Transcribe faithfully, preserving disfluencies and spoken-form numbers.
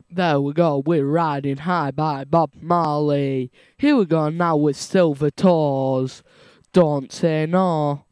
There we go, we're riding high by Bob Marley. Here we go now with Silver Tours. Don't say no.